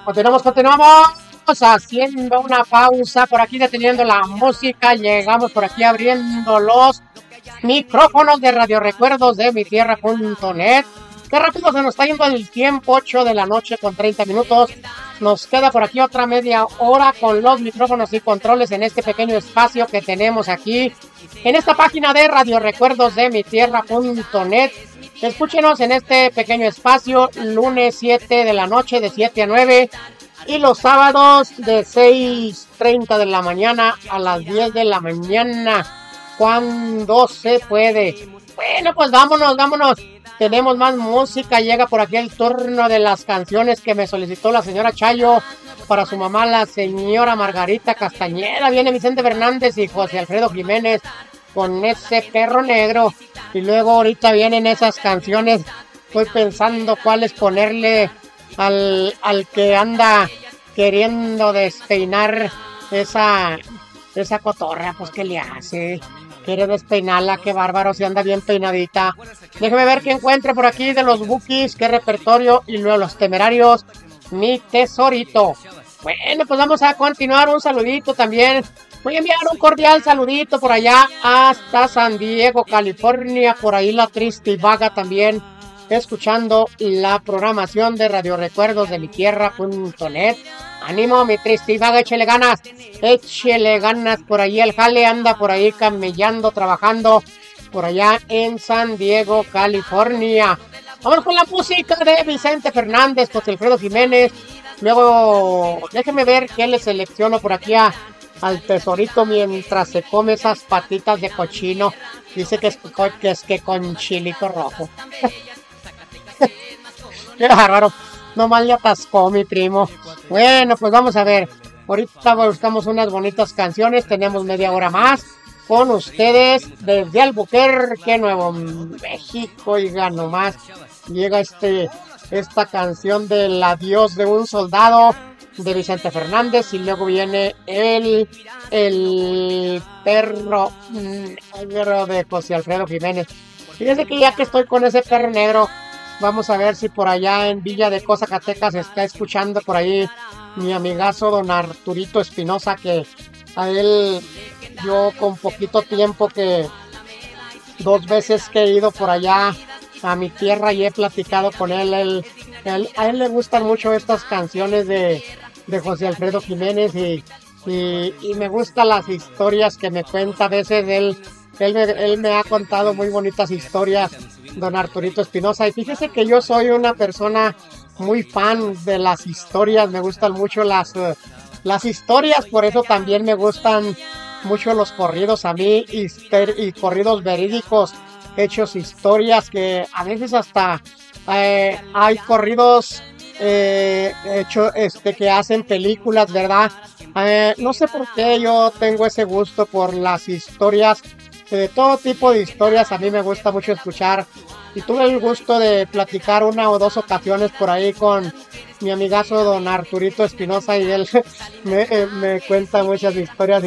Continuamos haciendo una pausa por aquí, deteniendo la música. Llegamos por aquí abriendo los micrófonos de Radio Recuerdos de mi tierra.net. Qué rápido se nos está yendo el tiempo, 8 de la noche con 30 minutos. Nos queda por aquí otra media hora con los micrófonos y controles en este pequeño espacio que tenemos aquí en esta página de Radio Recuerdos de mi tierra.net. Escúchenos en este pequeño espacio lunes 7 de la noche de 7 a 9 y los sábados de 6:30 de la mañana a las 10 de la mañana, cuando se puede. Bueno, pues vámonos. Tenemos más música. Llega por aquí el turno de las canciones que me solicitó la señora Chayo para su mamá, la señora Margarita Castañeda. Viene Vicente Fernández y José Alfredo Jiménez con ese perro negro. Y luego ahorita vienen esas canciones. Estoy pensando cuáles ponerle al que anda queriendo despeinar esa cotorra. Pues ¿qué le hace? Quiere despeinarla, qué bárbaro, si anda bien peinadita. Déjeme ver qué encuentre por aquí de los Bukis, qué repertorio, y luego los Temerarios, mi tesorito. Bueno, pues vamos a continuar. Un saludito también. Voy a enviar un cordial saludito por allá hasta San Diego, California. Por ahí la Triste y Vaga también, escuchando la programación de Radio Recuerdos de mi tierra.net. Ánimo, mi Triste y Vaga, échele ganas por ahí. El jale anda por ahí camellando, trabajando por allá en San Diego, California. Vamos con la música de Vicente Fernández, José Alfredo Jiménez. Luego déjenme ver qué le selecciono por aquí al tesorito mientras se come esas patitas de cochino. Dice que es con chilito rojo. Qué bárbaro. Nomás le atascó mi primo. Bueno, pues vamos a ver. Ahorita buscamos unas bonitas canciones. Tenemos media hora más con ustedes desde Albuquerque, Nuevo México. Oiga, nomás llega esta canción del Adiós de un Soldado de Vicente Fernández. Y luego viene el perro negro de José Alfredo Jiménez. Fíjense que ya que estoy con ese perro negro, vamos a ver si por allá en Villa de Cosa, Zacatecas, está escuchando por ahí mi amigazo don Arturito Espinosa, que a él yo con poquito tiempo, que 2 veces que he ido por allá a mi tierra y he platicado con él, a él le gustan mucho estas canciones de José Alfredo Jiménez y me gustan las historias que me cuenta. A veces él me ha contado muy bonitas historias, don Arturito Espinosa. Y fíjese que yo soy una persona muy fan de las historias. Me gustan mucho las historias, por eso también me gustan mucho los corridos a mí, y corridos verídicos, hechos historias, que a veces hasta hay corridos que hacen películas, ¿verdad? No sé por qué yo tengo ese gusto por las historias. De todo tipo de historias a mí me gusta mucho escuchar, y tuve el gusto de platicar 1 o 2 ocasiones por ahí con mi amigazo don Arturito Espinosa, y él me cuenta muchas historias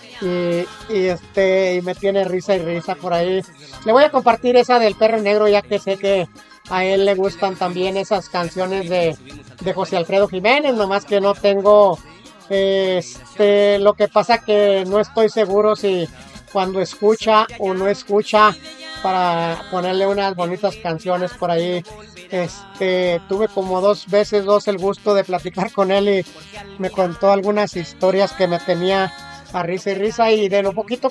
y me tiene risa y risa por ahí. Le voy a compartir esa del perro negro, ya que sé que a él le gustan también esas canciones de José Alfredo Jiménez, nomás que no tengo lo que pasa que no estoy seguro si cuando escucha o no escucha, para ponerle unas bonitas canciones por ahí. Tuve como 2 veces el gusto de platicar con él, y me contó algunas historias que me tenía a risa y risa, y de lo poquito